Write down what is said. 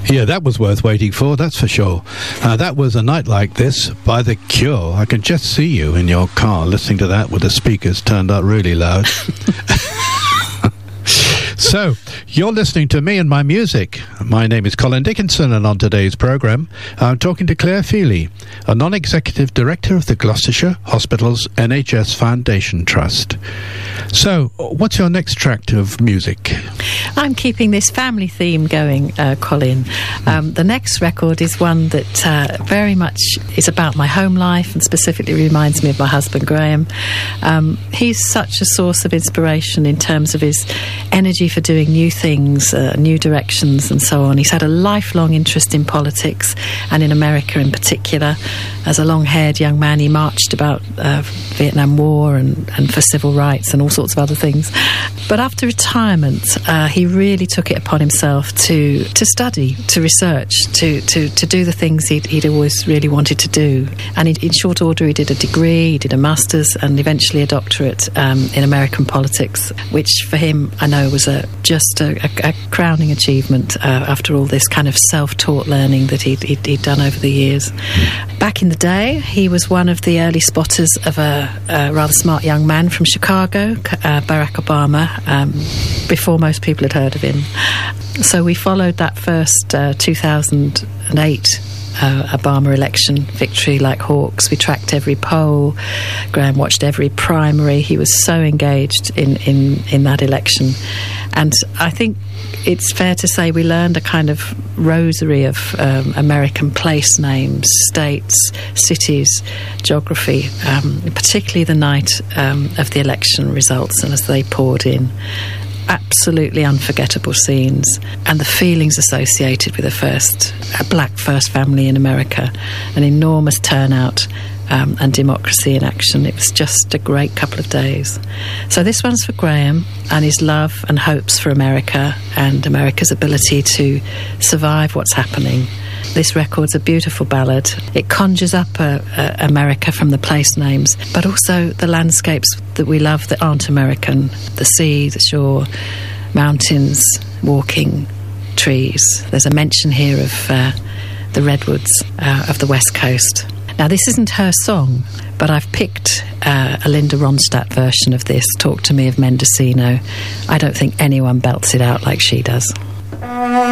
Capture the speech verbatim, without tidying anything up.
Yeah, that was worth waiting for, that's for sure. Uh, that was A Night Like This by The Cure. I can just see you in your car listening to that with the speakers turned up really loud. So, you're listening to me and my music. My name is Colin Dickinson, and on today's programme, I'm talking to Claire Feely, a non-executive director of the Gloucestershire Hospitals N H S Foundation Trust. So, what's your next track of music? I'm keeping this family theme going, uh, Colin. Um, the next record is one that uh, very much is about my home life and specifically reminds me of my husband, Graham. Um, he's such a source of inspiration in terms of his energy for doing new things, uh, new directions and so on. He's had a lifelong interest in politics and in America in particular. As a long-haired young man, he marched about uh, Vietnam War and, and for civil rights and all sorts of other things. But after retirement, uh, he really took it upon himself to to study, to research, to, to, to do the things he'd, he'd always really wanted to do. And in, in short order, he did a degree, he did a master's, and eventually a doctorate um, in American politics, which for him, I know, was a just a, a, a crowning achievement uh, after all this kind of self-taught learning that he'd, he'd, he'd done over the years. Back in the day, he was one of the early spotters of a, a rather smart young man from Chicago, uh, Barack Obama, um, before most people had heard of him. So we followed that first uh, two thousand eight Uh, Obama election victory like hawks. We tracked every poll. Graham watched every primary. He was so engaged in, in, in that election. And I think it's fair to say we learned a kind of rosary of um, American place names, states, cities, geography, um, particularly the night um, of the election results and as they poured in. Absolutely unforgettable scenes, and the feelings associated with the first a black first family in America, an enormous turnout um, and democracy in action. It was just a great couple of days. So this one's for Graham and his love and hopes for America and America's ability to survive what's happening. This record's a beautiful ballad. It conjures up uh, uh, America from the place names, but also the landscapes that we love that aren't American. The sea, the shore, mountains, walking, trees. There's a mention here of uh, the redwoods uh, of the West Coast. Now, this isn't her song, but I've picked uh, a Linda Ronstadt version of this, Talk to Me of Mendocino. I don't think anyone belts it out like she does.